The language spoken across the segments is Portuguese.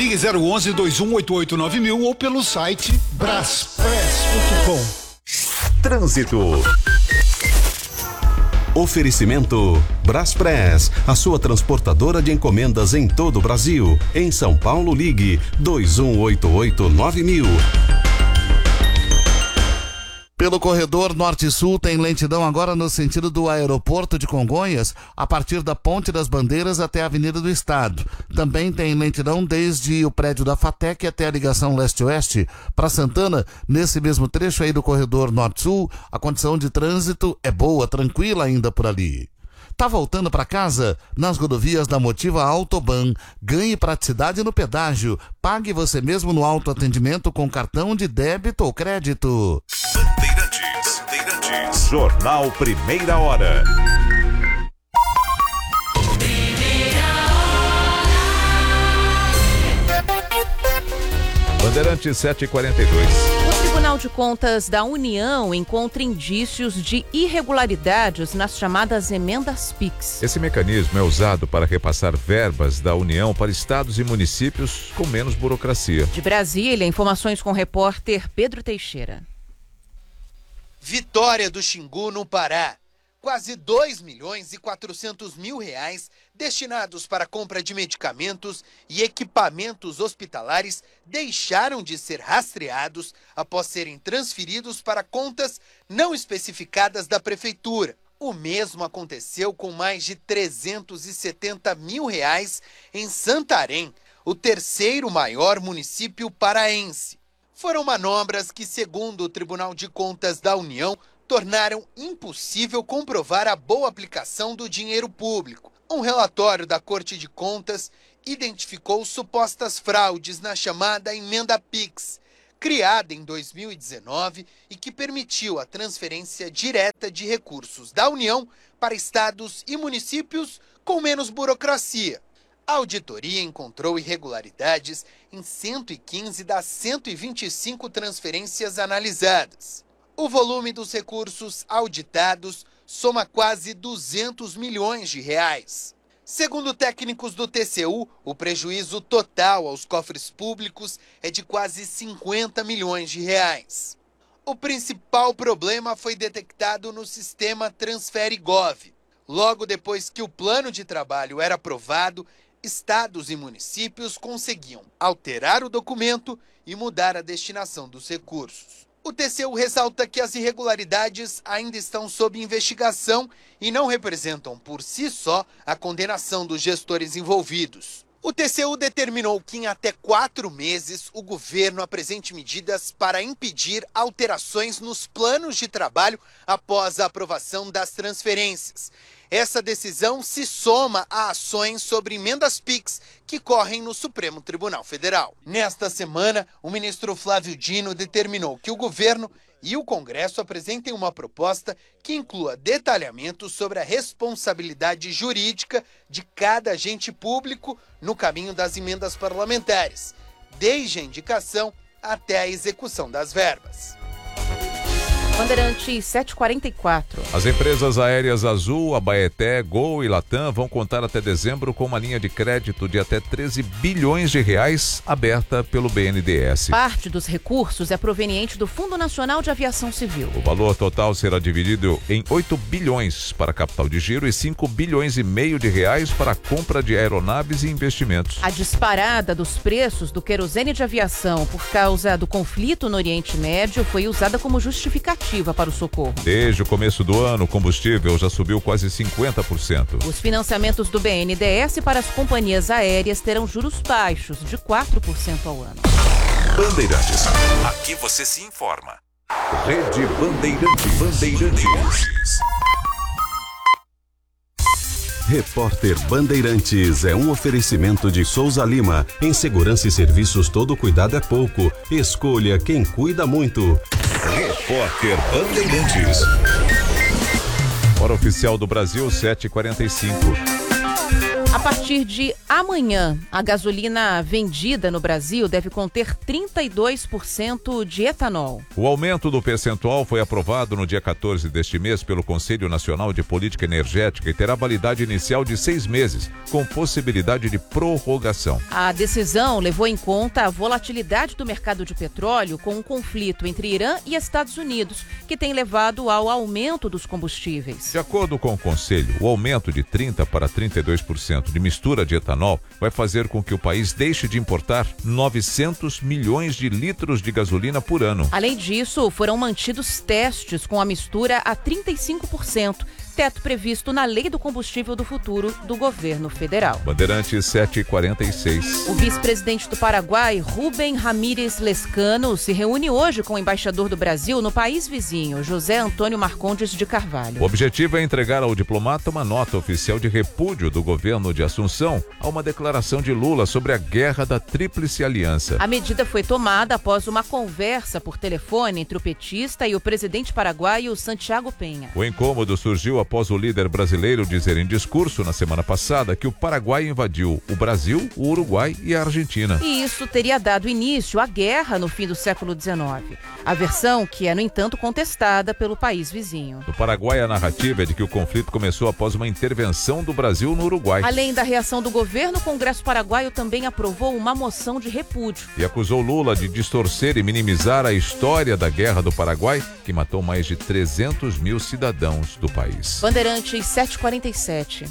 Ligue 011 2188 9000 ou pelo site braspress.com. Trânsito. Oferecimento Braspress, a sua transportadora de encomendas em todo o Brasil. Em São Paulo, ligue 2188 9000. Pelo corredor Norte-Sul tem lentidão agora no sentido do aeroporto de Congonhas, a partir da Ponte das Bandeiras até a Avenida do Estado. Também tem lentidão desde o prédio da FATEC até a ligação leste-oeste. Para Santana, nesse mesmo trecho aí do corredor Norte-Sul, a condição de trânsito é boa, tranquila ainda por ali. Tá voltando para casa? Nas rodovias da Motiva Autoban, ganhe praticidade no pedágio. Pague você mesmo no autoatendimento com cartão de débito ou crédito. Bandeirantes. Jornal Primeira Hora. Bandeirantes 7h42. O Tribunal de Contas da União encontra indícios de irregularidades nas chamadas emendas PIX. Esse mecanismo é usado para repassar verbas da União para estados e municípios com menos burocracia. De Brasília, informações com o repórter Pedro Teixeira. Vitória do Xingu, no Pará. Quase 2.400.000 reais destinados para a compra de medicamentos e equipamentos hospitalares deixaram de ser rastreados após serem transferidos para contas não especificadas da Prefeitura. O mesmo aconteceu com mais de 370 mil reais em Santarém, o terceiro maior município paraense. Foram manobras que, segundo o Tribunal de Contas da União, tornaram impossível comprovar a boa aplicação do dinheiro público. Um relatório da Corte de Contas identificou supostas fraudes na chamada emenda PIX, criada em 2019 e que permitiu a transferência direta de recursos da União para estados e municípios com menos burocracia. A auditoria encontrou irregularidades em 115 das 125 transferências analisadas. O volume dos recursos auditados soma quase 200 milhões de reais. Segundo técnicos do TCU, o prejuízo total aos cofres públicos é de quase 50 milhões de reais. O principal problema foi detectado no sistema Transfere-Gov. Logo depois que o plano de trabalho era aprovado, estados e municípios conseguiam alterar o documento e mudar a destinação dos recursos. O TCU ressalta que as irregularidades ainda estão sob investigação e não representam por si só a condenação dos gestores envolvidos. O TCU determinou que em até 4 meses o governo apresente medidas para impedir alterações nos planos de trabalho após a aprovação das transferências. Essa decisão se soma a ações sobre emendas PIX que correm no Supremo Tribunal Federal. Nesta semana, o ministro Flávio Dino determinou que o governo e o Congresso apresentem uma proposta que inclua detalhamentos sobre a responsabilidade jurídica de cada agente público no caminho das emendas parlamentares, desde a indicação até a execução das verbas. Bandeirantes 7h44. As empresas aéreas Azul, Abaeté, Gol e Latam vão contar até dezembro com uma linha de crédito de até 13 bilhões de reais aberta pelo BNDES. Parte dos recursos é proveniente do Fundo Nacional de Aviação Civil. O valor total será dividido em 8 bilhões para capital de giro e 5 bilhões e meio de reais para a compra de aeronaves e investimentos. A disparada dos preços do querosene de aviação por causa do conflito no Oriente Médio foi usada como justificativa para o socorro. Desde o começo do ano, o combustível já subiu quase 50%. Os financiamentos do BNDES para as companhias aéreas terão juros baixos, de 4% ao ano. Bandeirantes. Aqui você se informa. Rede Bandeirantes. Repórter Bandeirantes é um oferecimento de Souza Lima. Em segurança e serviços, todo cuidado é pouco. Escolha quem cuida muito. Repórter Bandeirantes. Hora oficial do Brasil, 7h45. A partir de amanhã, a gasolina vendida no Brasil deve conter 32% de etanol. O aumento do percentual foi aprovado no dia 14 deste mês pelo Conselho Nacional de Política Energética e terá validade inicial de 6 meses, com possibilidade de prorrogação. A decisão levou em conta a volatilidade do mercado de petróleo com um conflito entre Irã e Estados Unidos, que tem levado ao aumento dos combustíveis. De acordo com o Conselho, o aumento de 30% para 32% de mistura de etanol vai fazer com que o país deixe de importar 900 milhões de litros de gasolina por ano. Além disso, foram mantidos testes com a mistura a 35%, teto previsto na Lei do Combustível do Futuro do governo federal. Bandeirantes 7h46. O vice-presidente do Paraguai, Rubem Ramírez Lescano, se reúne hoje com o embaixador do Brasil no país vizinho, José Antônio Marcondes de Carvalho. O objetivo é entregar ao diplomata uma nota oficial de repúdio do governo de Assunção a uma declaração de Lula sobre a guerra da Tríplice Aliança. A medida foi tomada após uma conversa por telefone entre o petista e o presidente paraguaio Santiago Penha. O incômodo surgiu após o líder brasileiro dizer em discurso na semana passada que o Paraguai invadiu o Brasil, o Uruguai e a Argentina. E isso teria dado início à guerra no fim do século XIX. A versão que é, no entanto, contestada pelo país vizinho. No Paraguai, a narrativa é de que o conflito começou após uma intervenção do Brasil no Uruguai. Além da reação do governo, o Congresso paraguaio também aprovou uma moção de repúdio. E acusou Lula de distorcer e minimizar a história da Guerra do Paraguai, que matou mais de 300 mil cidadãos do país. Bandeirantes 7h47.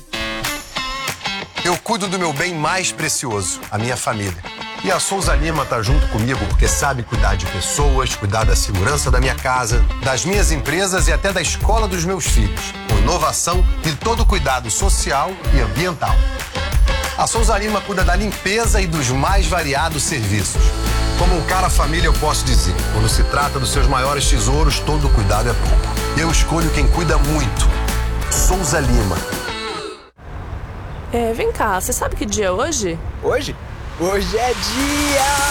Eu cuido do meu bem mais precioso, a minha família. E a Souza Lima tá junto comigo porque sabe cuidar de pessoas, cuidar da segurança da minha casa, das minhas empresas e até da escola dos meus filhos, com inovação e todo o cuidado social e ambiental. A Souza Lima cuida da limpeza e dos mais variados serviços. Como um cara família, eu posso dizer, quando se trata dos seus maiores tesouros, todo cuidado é pouco. Eu escolho quem cuida muito. Souza Lima. Vem cá, você sabe que dia é hoje? Hoje? Hoje é dia...